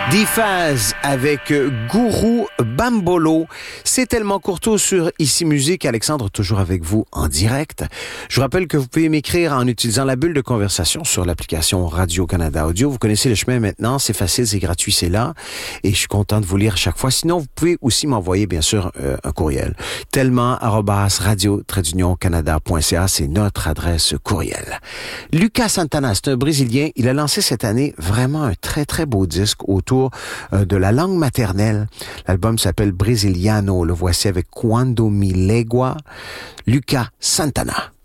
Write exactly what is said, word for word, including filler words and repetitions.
Difaz avec Gourou Bambolo. C'est tellement courtois sur Ici Musique. Alexandre, toujours avec vous en direct. Je vous rappelle que vous pouvez m'écrire en utilisant la bulle de conversation sur l'application Radio-Canada Audio. Vous connaissez le chemin maintenant. C'est facile, c'est gratuit, c'est là. Et je suis content de vous lire chaque fois. Sinon, vous pouvez aussi m'envoyer, bien sûr, euh, un courriel. Tellement arobase radio tiret union canada point c a, c'est notre adresse courriel. Lucas Santana, c'est un Brésilien. Il a lancé cette année vraiment un très, très beau disque autour de la langue maternelle. L'album s'appelle Brasiliano. Le voici avec Quando Me Legua, Lucas Santana.